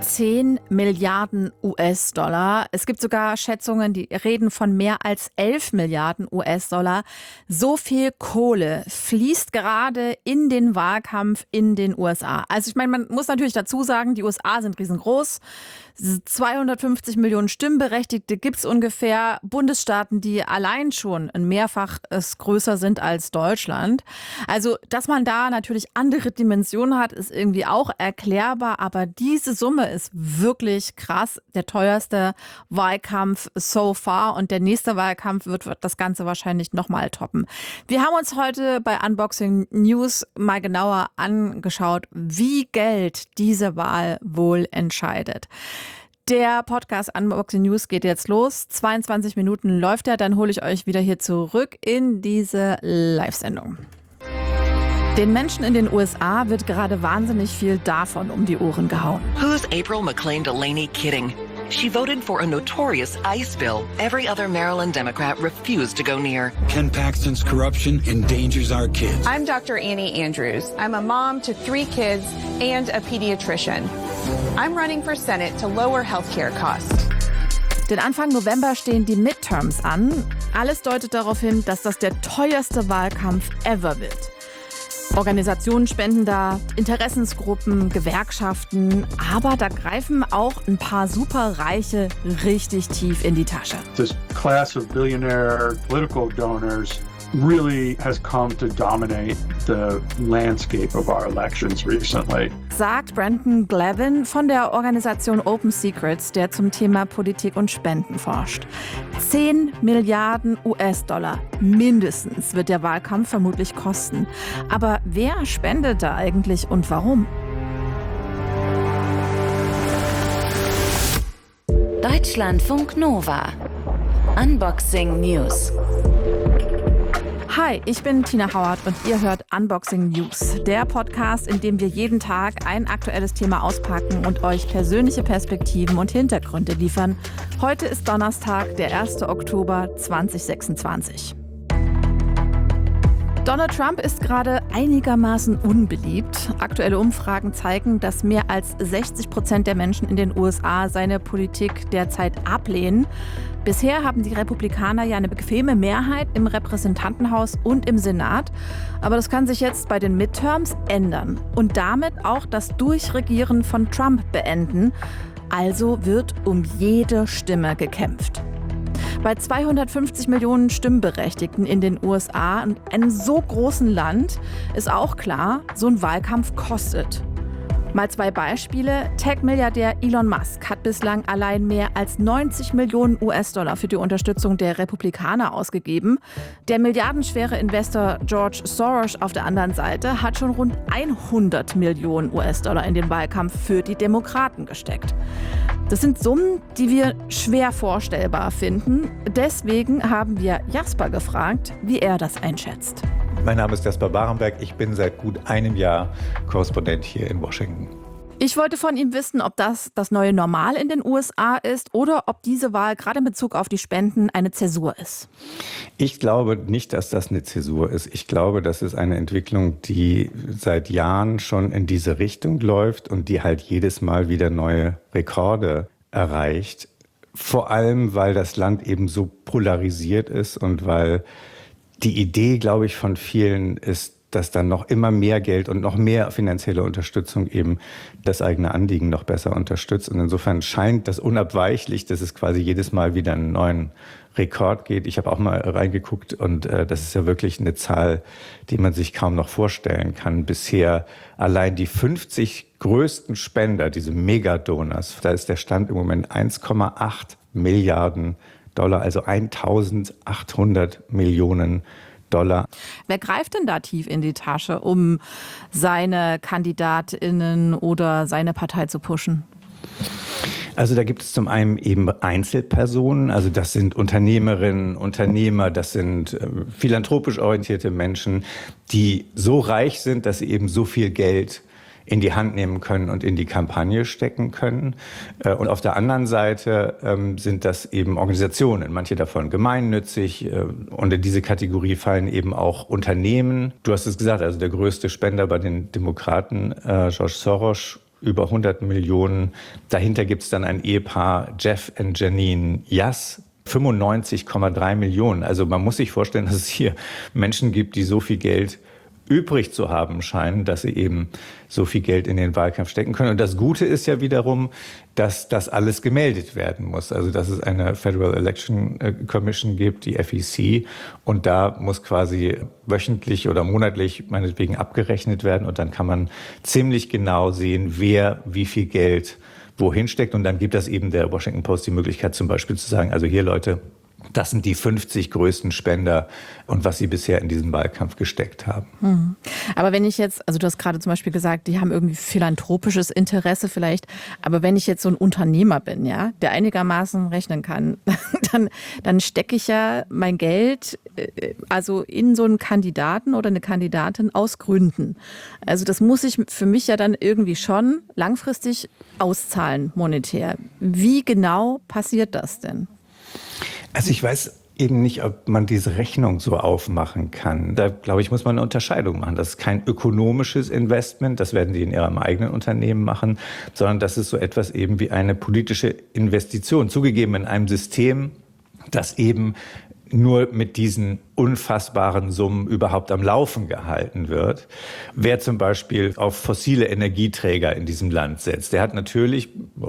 10 Milliarden US-Dollar. Es gibt sogar Schätzungen, die reden von mehr als 11 Milliarden US-Dollar. So viel Kohle fließt gerade in den Wahlkampf in den USA. Also ich meine, man muss natürlich dazu sagen, die USA sind riesengroß. 250 Millionen Stimmberechtigte gibt es ungefähr. Bundesstaaten, die allein schon ein Mehrfaches größer sind als Deutschland. Also, dass man da natürlich andere Dimensionen hat, ist irgendwie auch erklärbar. Aber diese Summe ist wirklich krass. Der teuerste Wahlkampf so far. Und der nächste Wahlkampf wird das Ganze wahrscheinlich nochmal toppen. Wir haben uns heute bei Unboxing News mal genauer angeschaut, wie Geld diese Wahl wohl entscheidet. Der Podcast Unboxing News geht jetzt los. 22 Minuten läuft er, dann hole ich euch wieder hier zurück in diese Live-Sendung. Den Menschen in den USA wird gerade wahnsinnig viel davon um die Ohren gehauen. Who's April McClain Delaney kidding? She voted for a notorious ICE bill every other Maryland Democrat refused to go near. Ken Paxton's corruption endangers our kids. I'm Dr. Annie Andrews. I'm a mom to 3 kids and a pediatrician. I'm running for Senate to lower healthcare costs. Denn Anfang November stehen die Midterms an. Alles deutet darauf hin, dass das der teuerste Wahlkampf ever wird. Organisationen spenden da, Interessensgruppen, Gewerkschaften, aber da greifen auch ein paar Superreiche richtig tief in die Tasche. This class of billionaire political donors really has come to dominate the landscape of our elections recently. Sagt Brandon Glavin von der Organisation Open Secrets, der zum Thema Politik und Spenden forscht. 10 Milliarden US-Dollar mindestens wird der Wahlkampf vermutlich kosten. Aber wer spendet da eigentlich und warum? Deutschlandfunk Nova. Unboxing News. Hi, ich bin Tina Howard und ihr hört Unboxing News, der Podcast, in dem wir jeden Tag ein aktuelles Thema auspacken und euch persönliche Perspektiven und Hintergründe liefern. Heute ist Donnerstag, der 1. Oktober 2026. Donald Trump ist gerade einigermaßen unbeliebt. Aktuelle Umfragen zeigen, dass mehr als 60% der Menschen in den USA seine Politik derzeit ablehnen. Bisher haben die Republikaner ja eine bequeme Mehrheit im Repräsentantenhaus und im Senat. Aber das kann sich jetzt bei den Midterms ändern und damit auch das Durchregieren von Trump beenden. Also wird um jede Stimme gekämpft. Bei 250 Millionen Stimmberechtigten in den USA und einem so großen Land ist auch klar, so ein Wahlkampf kostet. Mal 2 Beispiele. Tech-Milliardär Elon Musk hat bislang allein mehr als 90 Millionen US-Dollar für die Unterstützung der Republikaner ausgegeben. Der milliardenschwere Investor George Soros auf der anderen Seite hat schon rund 100 Millionen US-Dollar in den Wahlkampf für die Demokraten gesteckt. Das sind Summen, die wir schwer vorstellbar finden. Deswegen haben wir Jasper gefragt, wie er das einschätzt. Mein Name ist Jasper Barenberg. Ich bin seit gut einem Jahr Korrespondent hier in Washington. Ich wollte von ihm wissen, ob das neue Normal in den USA ist oder ob diese Wahl gerade in Bezug auf die Spenden eine Zäsur ist. Ich glaube nicht, dass das eine Zäsur ist. Ich glaube, das ist eine Entwicklung, die seit Jahren schon in diese Richtung läuft und die halt jedes Mal wieder neue Rekorde erreicht. Vor allem, weil das Land eben so polarisiert ist und weil die Idee, glaube ich, von vielen ist, dass dann noch immer mehr Geld und noch mehr finanzielle Unterstützung eben das eigene Anliegen noch besser unterstützt. Und insofern scheint das unabweichlich, dass es quasi jedes Mal wieder einen neuen Rekord geht. Ich habe auch mal reingeguckt und das ist ja wirklich eine Zahl, die man sich kaum noch vorstellen kann. Bisher allein die 50 größten Spender, diese Megadonors, da ist der Stand im Moment 1,8 Milliarden Dollar, also 1.800 Millionen Dollar. Wer greift denn da tief in die Tasche, um seine KandidatInnen oder seine Partei zu pushen? Also da gibt es zum einen eben Einzelpersonen, also das sind Unternehmerinnen, Unternehmer, das sind philanthropisch orientierte Menschen, die so reich sind, dass sie eben so viel Geld in die Hand nehmen können und in die Kampagne stecken können. Und auf der anderen Seite sind das eben Organisationen, manche davon gemeinnützig. Und in diese Kategorie fallen eben auch Unternehmen. Du hast es gesagt, also der größte Spender bei den Demokraten, George Soros, über 100 Millionen. Dahinter gibt es dann ein Ehepaar, Jeff und Janine Yass, 95,3 Millionen. Also man muss sich vorstellen, dass es hier Menschen gibt, die so viel Geld übrig zu haben scheinen, dass sie eben so viel Geld in den Wahlkampf stecken können. Und das Gute ist ja wiederum, dass das alles gemeldet werden muss. Also dass es eine Federal Election Commission gibt, die FEC, und da muss quasi wöchentlich oder monatlich meinetwegen abgerechnet werden, und dann kann man ziemlich genau sehen, wer wie viel Geld wohin steckt. Und dann gibt das eben der Washington Post die Möglichkeit, zum Beispiel zu sagen, also hier Leute, das sind die 50 größten Spender und was sie bisher in diesen Wahlkampf gesteckt haben. Aber wenn ich jetzt, also du hast gerade zum Beispiel gesagt, die haben irgendwie philanthropisches Interesse vielleicht, aber wenn ich jetzt so ein Unternehmer bin, ja, der einigermaßen rechnen kann, dann stecke ich ja mein Geld also in so einen Kandidaten oder eine Kandidatin aus Gründen. Also das muss ich für mich ja dann irgendwie schon langfristig auszahlen, monetär. Wie genau passiert das denn? Also ich weiß eben nicht, ob man diese Rechnung so aufmachen kann. Da, glaube ich, muss man eine Unterscheidung machen. Das ist kein ökonomisches Investment, das werden die in ihrem eigenen Unternehmen machen, sondern das ist so etwas eben wie eine politische Investition, zugegeben in einem System, das eben nur mit diesen unfassbaren Summen überhaupt am Laufen gehalten wird. Wer zum Beispiel auf fossile Energieträger in diesem Land setzt, der hat natürlich